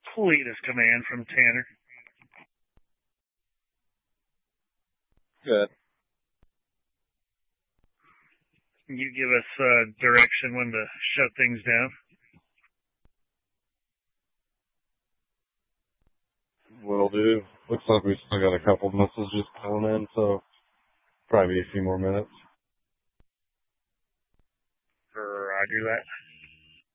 Latest command from Tanner. Good. Can you give us direction when to shut things down? Will do. Looks like we still got a couple messages coming in, so probably a few more minutes. Roger that.